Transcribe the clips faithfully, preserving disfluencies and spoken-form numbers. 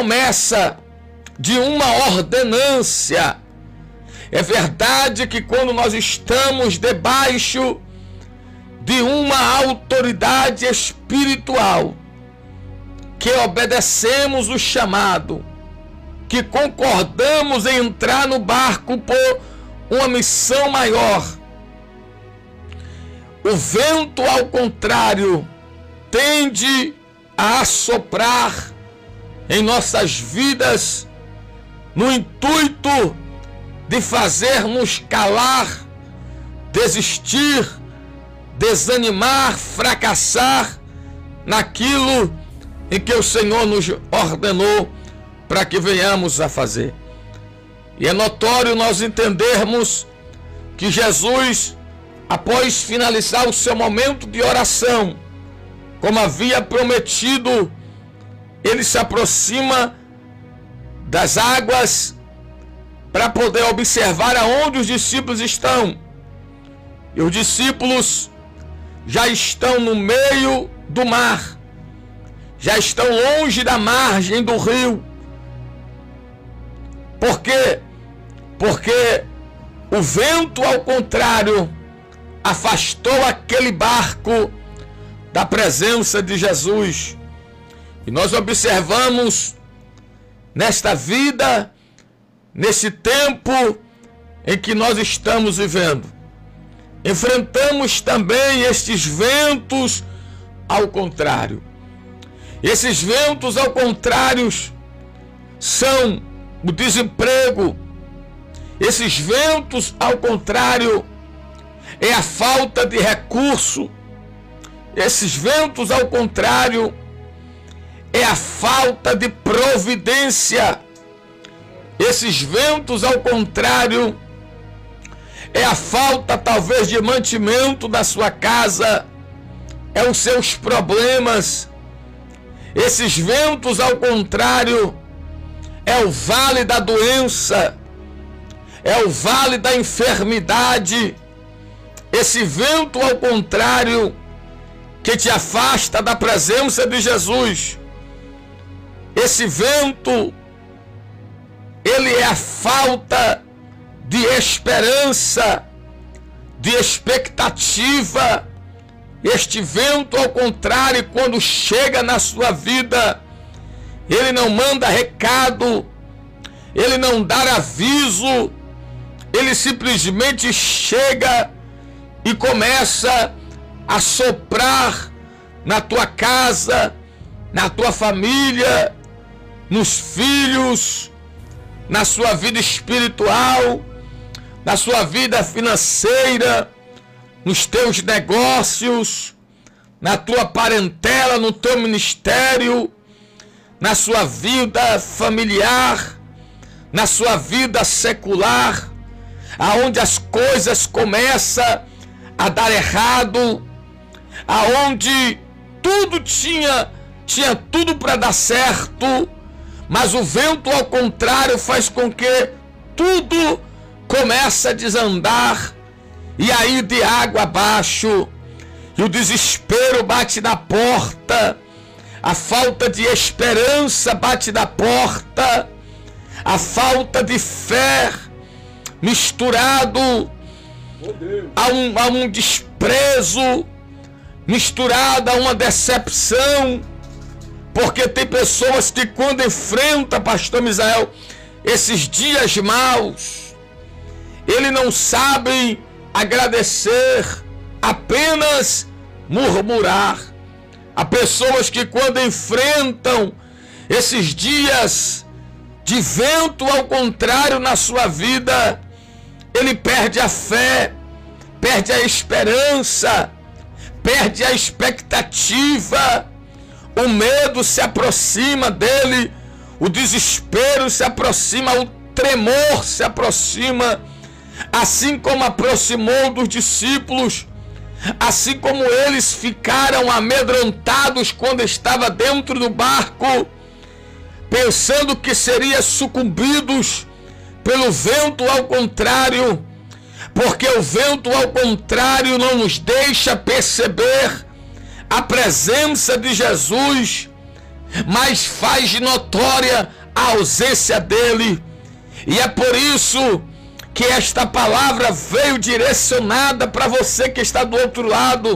promessa de uma ordenância. É verdade que quando nós estamos debaixo de uma autoridade espiritual, que obedecemos o chamado, que concordamos em entrar no barco por uma missão maior, o vento, ao contrário, tende a assoprar em nossas vidas no intuito de fazer-nos calar, desistir, desanimar, fracassar naquilo em que o Senhor nos ordenou para que venhamos a fazer. E é notório nós entendermos que Jesus, após finalizar o seu momento de oração, como havia prometido, ele se aproxima das águas para poder observar aonde os discípulos estão. E os discípulos já estão no meio do mar, já estão longe da margem do rio. Por quê? Porque o vento, ao contrário, afastou aquele barco da presença de Jesus. E nós observamos nesta vida, nesse tempo em que nós estamos vivendo, enfrentamos também estes ventos ao contrário. Esses ventos ao contrário são o desemprego. Esses ventos ao contrário é a falta de recurso. Esses ventos ao contrário é a falta de providência. Esses ventos ao contrário é a falta talvez de mantimento da sua casa, é os seus problemas. Esses ventos ao contrário é o vale da doença, é o vale da enfermidade. Esse vento ao contrário que te afasta da presença de Jesus. Esse vento, ele é a falta de esperança, de expectativa. Este vento, ao contrário, quando chega na sua vida, ele não manda recado, ele não dá aviso, ele simplesmente chega e começa a soprar na tua casa, na tua família, nos filhos, na sua vida espiritual, na sua vida financeira, nos teus negócios, na tua parentela, no teu ministério, na sua vida familiar, na sua vida secular, aonde as coisas começam a dar errado, aonde tudo tinha, tinha tudo para dar certo, mas o vento ao contrário faz com que tudo comece a desandar e aí de água abaixo, e o desespero bate na porta, a falta de esperança bate na porta, a falta de fé misturado a um, a um desprezo, misturado a uma decepção, porque tem pessoas que quando enfrentam, pastor Misael, esses dias maus, eles não sabem agradecer, apenas murmurar. Há pessoas que quando enfrentam esses dias de vento ao contrário na sua vida, ele perde a fé, perde a esperança, perde a expectativa, o medo se aproxima dele, o desespero se aproxima, o tremor se aproxima, assim como aproximou dos discípulos, assim como eles ficaram amedrontados quando estava dentro do barco, pensando que seriam sucumbidos pelo vento ao contrário, porque o vento ao contrário não nos deixa perceber a presença de Jesus, mas faz notória a ausência dele. E é por isso que esta palavra veio direcionada para você que está do outro lado.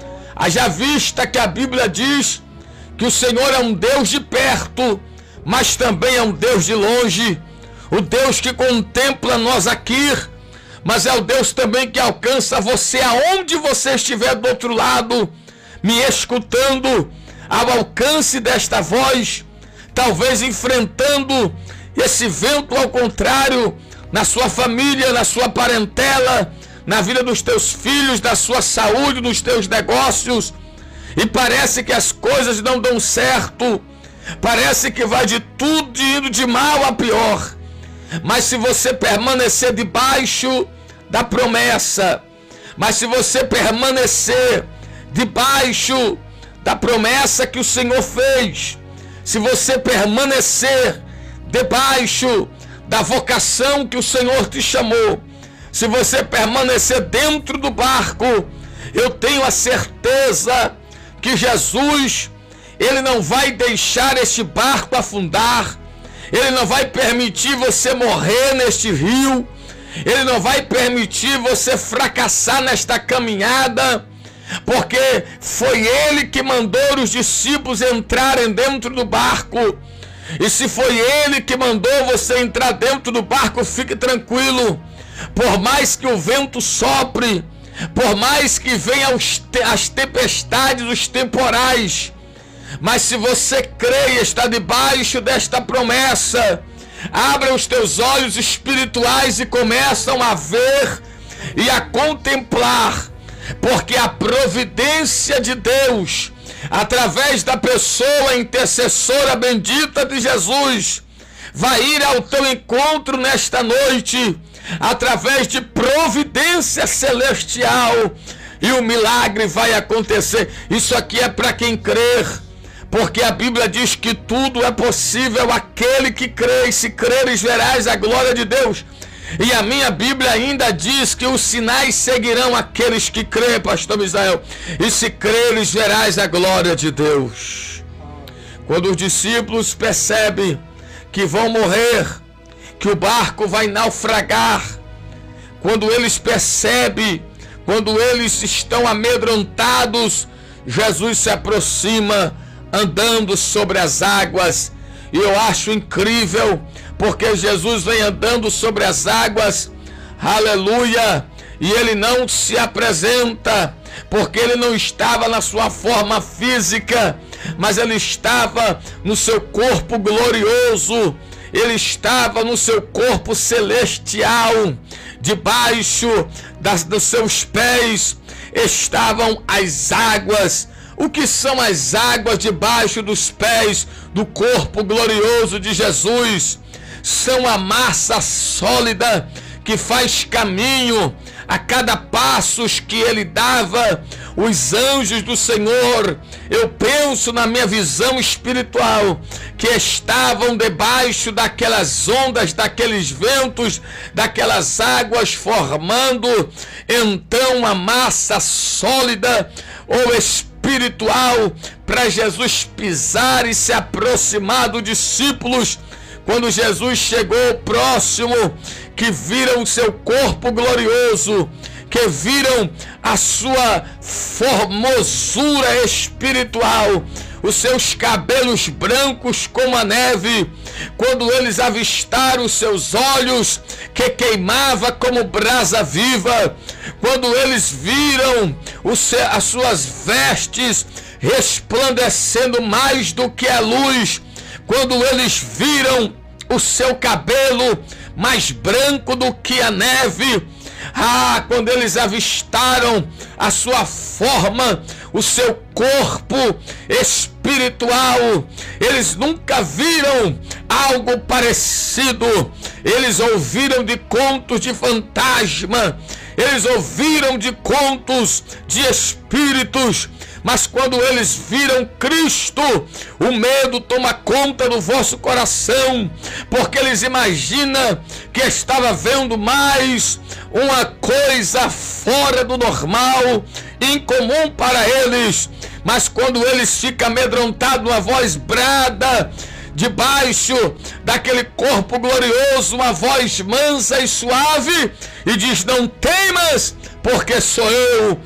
Haja vista que a Bíblia diz que o Senhor é um Deus de perto, mas também é um Deus de longe. O Deus que contempla nós aqui, mas é o Deus também que alcança você aonde você estiver do outro lado, me escutando, ao alcance desta voz, talvez enfrentando esse vento ao contrário, na sua família, na sua parentela, na vida dos teus filhos, da sua saúde, dos teus negócios, e parece que as coisas não dão certo, parece que vai de tudo indo de mal a pior. Mas se você permanecer debaixo da promessa, mas se você permanecer debaixo da promessa que o Senhor fez, se você permanecer debaixo da vocação que o Senhor te chamou, se você permanecer dentro do barco, eu tenho a certeza que Jesus, Ele não vai deixar este barco afundar, Ele não vai permitir você morrer neste rio, Ele não vai permitir você fracassar nesta caminhada, porque foi Ele que mandou os discípulos entrarem dentro do barco. E se foi Ele que mandou você entrar dentro do barco, fique tranquilo. Por mais que o vento sopre, por mais que venham as tempestades, os temporais, mas se você crê e está debaixo desta promessa, abra os teus olhos espirituais e começam a ver e a contemplar, porque a providência de Deus, através da pessoa intercessora bendita de Jesus, vai ir ao teu encontro nesta noite, através de providência celestial, e o milagre vai acontecer. Isso aqui é para quem crer, porque a Bíblia diz que tudo é possível àquele que crê, e se creres verás a glória de Deus. E a minha Bíblia ainda diz que os sinais seguirão aqueles que creem, pastor Misael, e se creres verás a glória de Deus. Quando os discípulos percebem que vão morrer, que o barco vai naufragar, quando eles percebem, quando eles estão amedrontados, Jesus se aproxima andando sobre as águas. E eu acho incrível, porque Jesus vem andando sobre as águas, aleluia, e ele não se apresenta, porque ele não estava na sua forma física, mas ele estava no seu corpo glorioso, ele estava no seu corpo celestial. Debaixo das, dos seus pés estavam as águas. O que são as águas debaixo dos pés do corpo glorioso de Jesus? São a massa sólida que faz caminho a cada passo que ele dava. Os anjos do Senhor, eu penso na minha visão espiritual, que estavam debaixo daquelas ondas, daqueles ventos, daquelas águas, formando então a massa sólida ou espiritual para Jesus pisar e se aproximar dos discípulos. Quando Jesus chegou próximo, que viram o seu corpo glorioso, que viram a sua formosura espiritual, os seus cabelos brancos como a neve, quando eles avistaram os seus olhos que queimava como brasa viva, quando eles viram os, as suas vestes resplandecendo mais do que a luz, quando eles viram o seu cabelo mais branco do que a neve, ah, quando eles avistaram a sua forma, o seu corpo espiritual, eles nunca viram algo parecido. Eles ouviram de contos de fantasma, eles ouviram de contos de espíritos, Mas quando eles viram Cristo, o medo toma conta do vosso coração, porque eles imaginam que estava vendo mais uma coisa fora do normal, incomum para eles. Mas quando eles ficam amedrontados, uma voz brada debaixo daquele corpo glorioso, uma voz mansa e suave, e diz: não temas, porque sou eu,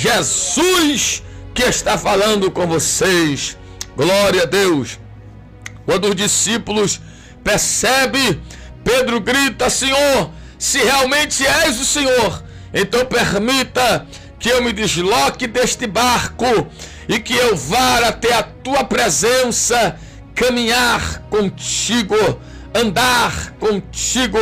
Jesus, que está falando com vocês. Glória a Deus. Quando os discípulos percebem, Pedro grita: Senhor, se realmente és o Senhor, então permita que eu me desloque deste barco e que eu vá até a tua presença, caminhar contigo, andar contigo,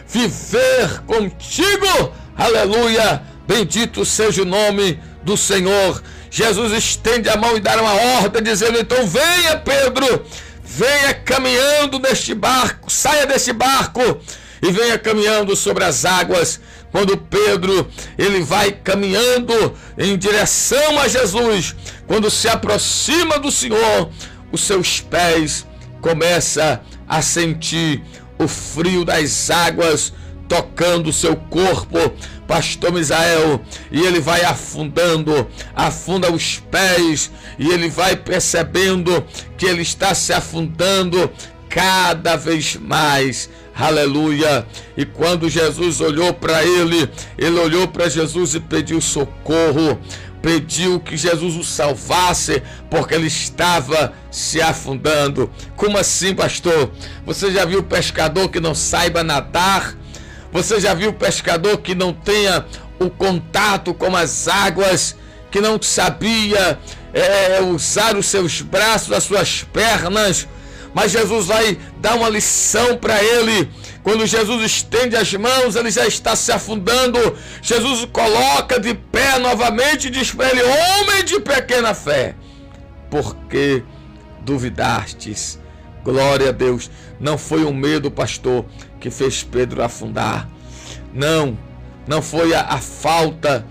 viver contigo. Aleluia, bendito seja o nome do Senhor. Jesus estende a mão e dá uma ordem, dizendo: então venha, Pedro, venha caminhando neste barco, saia deste barco e venha caminhando sobre as águas. Quando Pedro, ele vai caminhando em direção a Jesus, quando se aproxima do Senhor, os seus pés começam a sentir o frio das águas tocando o seu corpo, pastor Misael, e ele vai afundando, afunda os pés, e ele vai percebendo que ele está se afundando cada vez mais. Aleluia. E quando Jesus olhou para ele, ele olhou para Jesus e pediu socorro, pediu que Jesus o salvasse, porque ele estava se afundando. Como assim, pastor? Você já viu pescador que não saiba nadar? Você já viu pescador que não tenha o contato com as águas, que não sabia é, usar os seus braços, as suas pernas? Mas Jesus vai dar uma lição para ele. Quando Jesus estende as mãos, ele já está se afundando. Jesus o coloca de pé novamente e diz para ele: homem de pequena fé, por que duvidastes? Glória a Deus. Não foi o medo, pastor, que fez Pedro afundar. Não, não foi a, a falta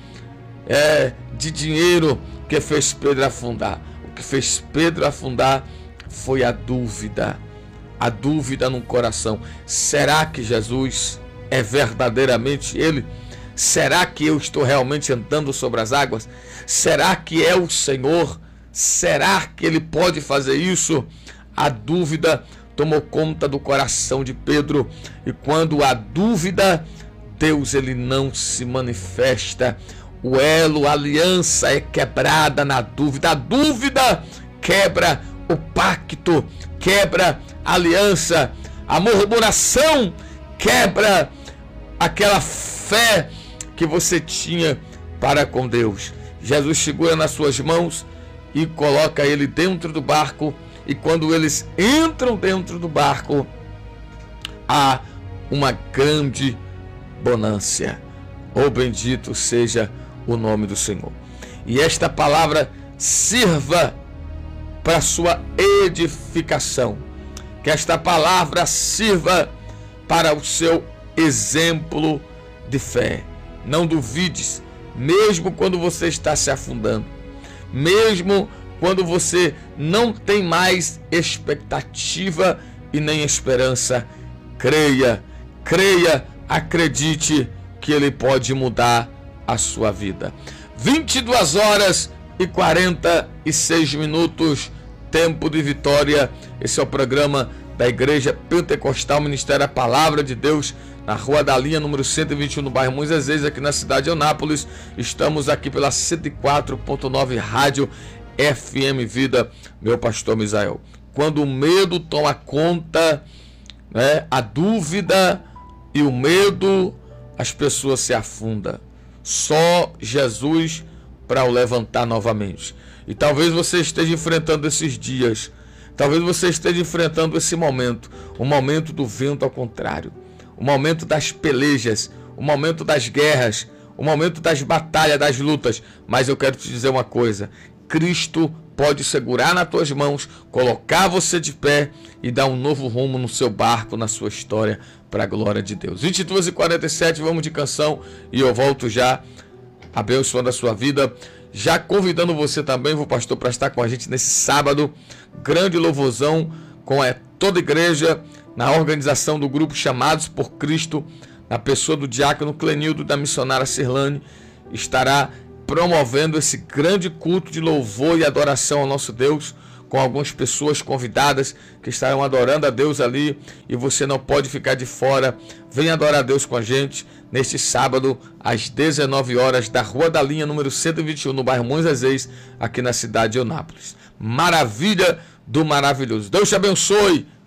é, de dinheiro que fez Pedro afundar. O que fez Pedro afundar foi a dúvida, a dúvida no coração. Será que Jesus é verdadeiramente Ele? Será que eu estou realmente andando sobre as águas? Será que é o Senhor? Será que Ele pode fazer isso? A dúvida tomou conta do coração de Pedro, e quando a dúvida, Deus ele não se manifesta. O elo, a aliança é quebrada na dúvida. A dúvida quebra o pacto, quebra a aliança. A murmuração quebra aquela fé que você tinha para com Deus. Jesus segura nas suas mãos e coloca ele dentro do barco, e quando eles entram dentro do barco, há uma grande bonança. Oh, bendito seja o nome do Senhor. E esta palavra sirva para sua edificação. Que esta palavra sirva para o seu exemplo de fé. Não duvides, mesmo quando você está se afundando, mesmo quando você não tem mais expectativa e nem esperança, creia, creia, acredite que Ele pode mudar a sua vida. vinte e duas horas e quarenta e seis minutos, tempo de vitória. Esse é o programa da Igreja Pentecostal Ministério da Palavra de Deus, na Rua da Linha, número cento e vinte e um, no bairro Moisés, aqui na cidade de Eunápolis. Estamos aqui pela cento e quatro ponto nove Rádio F M Vida, meu pastor Misael. Quando o medo toma conta, né, a dúvida e o medo, as pessoas se afundam. Só Jesus para o levantar novamente. E talvez você esteja enfrentando esses dias, talvez você esteja enfrentando esse momento, o momento do vento ao contrário, o momento das pelejas, o momento das guerras, o momento das batalhas, das lutas. Mas eu quero te dizer uma coisa: Cristo pode segurar nas tuas mãos, colocar você de pé e dar um novo rumo no seu barco, na sua história, para a glória de Deus. vinte e duas e quarenta e sete, vamos de canção e eu volto já abençoando a sua vida. Já convidando você também, vou pastor, para estar com a gente nesse sábado, grande louvorzão com a, toda a igreja, na organização do grupo Chamados por Cristo, na pessoa do diácono Clenildo, da missionária Cirlane, estará promovendo esse grande culto de louvor e adoração ao nosso Deus, com algumas pessoas convidadas que estarão adorando a Deus ali, e você não pode ficar de fora. Venha adorar a Deus com a gente neste sábado às dezenove horas, da Rua da Linha, número cento e vinte e um, no bairro Montes, aqui na cidade de Eunápolis. Maravilha do maravilhoso. Deus te abençoe.